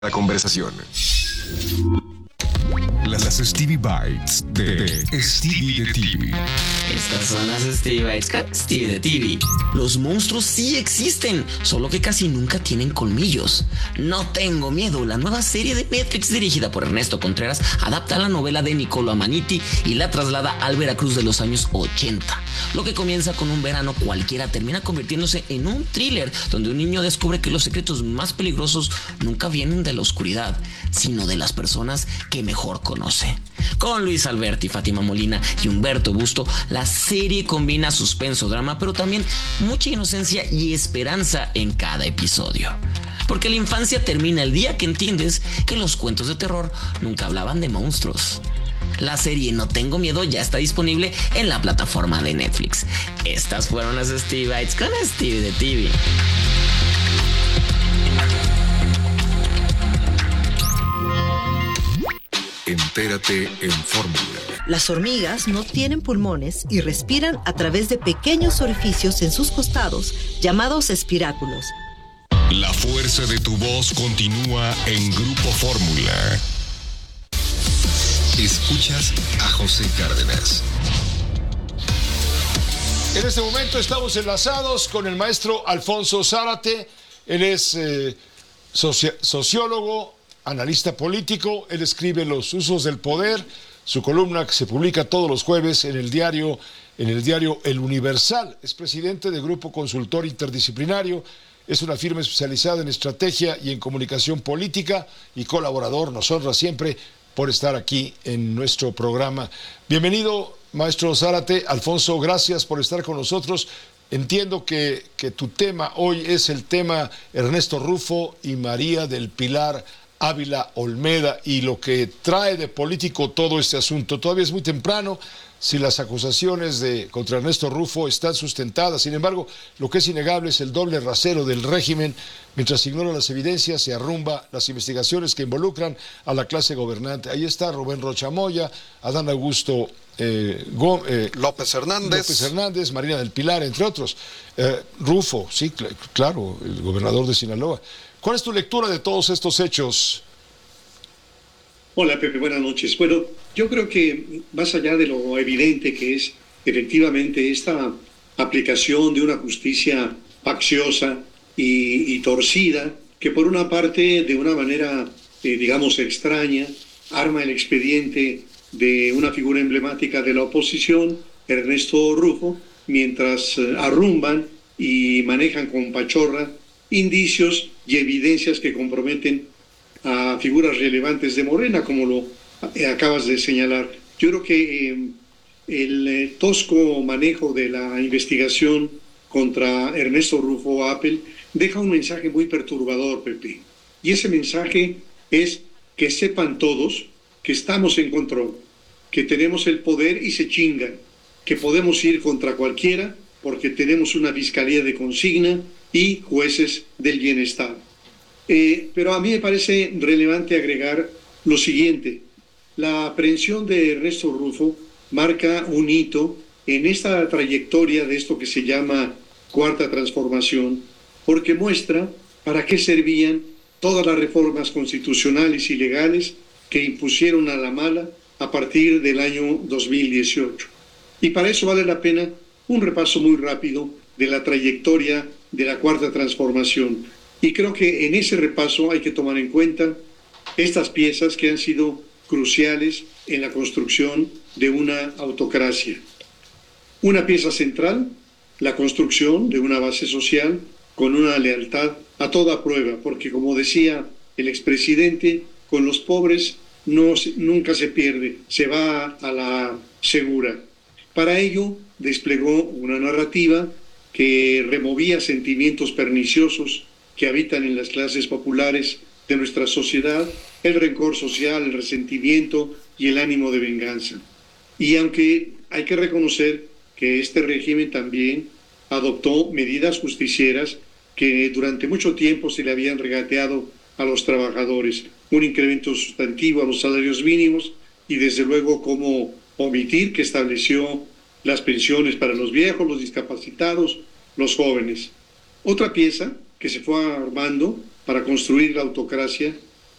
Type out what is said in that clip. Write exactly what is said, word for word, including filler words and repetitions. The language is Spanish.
La conversación. Las Stevie Bites de Stevie de T V. Estas son las Stevie Bites con Stevie de T V. Los monstruos sí existen, solo que casi nunca tienen colmillos. No tengo miedo, la nueva serie de Netflix dirigida por Ernesto Contreras adapta la novela de Niccolo Amaniti y la traslada al Veracruz de los años ochenta. Lo que comienza con un verano cualquiera termina convirtiéndose en un thriller donde un niño descubre que los secretos más peligrosos nunca vienen de la oscuridad, sino de las personas que mejor conoce. Con Luis Alberti, Fátima Molina y Humberto Busto, la serie combina suspenso, drama, pero también mucha inocencia y esperanza en cada episodio. Porque la infancia termina el día que entiendes que los cuentos de terror nunca hablaban de monstruos. La serie No Tengo Miedo ya está disponible en la plataforma de Netflix. Estas fueron las Stevie Bites con Stevie de T V. Entérate en Fórmula. Las hormigas no tienen pulmones y respiran a través de pequeños orificios en sus costados, llamados espiráculos. La fuerza de tu voz continúa en Grupo Fórmula. Escuchas a José Cárdenas. En este momento estamos enlazados con el maestro Alfonso Zárate. Él es eh, soci- sociólogo, analista político. Él escribe Los usos del poder, su columna que se publica todos los jueves en el diario, en el diario El Universal. Es presidente del Grupo Consultor Interdisciplinario. Es una firma especializada en estrategia y en comunicación política y colaborador. Nos honra siempre por estar aquí en nuestro programa. Bienvenido, maestro Zárate. Alfonso, gracias por estar con nosotros. Entiendo que, que tu tema hoy es el tema Ernesto Rufo y María del Pilar Ávila Olmeda y lo que trae de político todo este asunto. Todavía es muy temprano si las acusaciones de, contra Ernesto Rufo están sustentadas. Sin embargo, lo que es innegable es el doble rasero del régimen. Mientras se ignoran las evidencias, se arrumba las investigaciones que involucran a la clase gobernante. Ahí está Rubén Rocha Moya, Adán Augusto eh, Gómez, eh, López Hernández. López Hernández, Marina del Pilar, entre otros. Eh, Rufo, sí, cl- claro, el gobernador de Sinaloa. ¿Cuál es tu lectura de todos estos hechos? Hola Pepe, buenas noches. Bueno, yo creo que más allá de lo evidente que es efectivamente esta aplicación de una justicia facciosa y, y torcida, que por una parte de una manera, eh, digamos, extraña, arma el expediente de una figura emblemática de la oposición, Ernesto Rufo, mientras eh, arrumban y manejan con pachorra indicios y evidencias que comprometen a figuras relevantes de Morena, como lo acabas de señalar. Yo creo que eh, el eh, tosco manejo de la investigación contra Ernesto Rufo Apple deja un mensaje muy perturbador, Pepe. Y ese mensaje es que sepan todos que estamos en control, que tenemos el poder y se chingan, que podemos ir contra cualquiera porque tenemos una fiscalía de consigna y jueces del bienestar. Eh, pero a mí me parece relevante agregar lo siguiente. La aprehensión de Ernesto Rufo marca un hito en esta trayectoria de esto que se llama Cuarta Transformación, porque muestra para qué servían todas las reformas constitucionales y legales que impusieron a la mala a partir del año dos mil dieciocho. Y para eso vale la pena un repaso muy rápido de la trayectoria de la Cuarta Transformación. Y creo que en ese repaso hay que tomar en cuenta estas piezas que han sido cruciales en la construcción de una autocracia. Una pieza central, la construcción de una base social con una lealtad a toda prueba, porque como decía el expresidente, con los pobres no, nunca se pierde, se va a la segura. Para ello desplegó una narrativa que removía sentimientos perniciosos que habitan en las clases populares de nuestra sociedad, el rencor social, el resentimiento y el ánimo de venganza. Y aunque hay que reconocer que este régimen también adoptó medidas justicieras que durante mucho tiempo se le habían regateado a los trabajadores, un incremento sustantivo a los salarios mínimos y desde luego cómo omitir que estableció las pensiones para los viejos, los discapacitados, los jóvenes. Otra pieza que se fue armando para construir la autocracia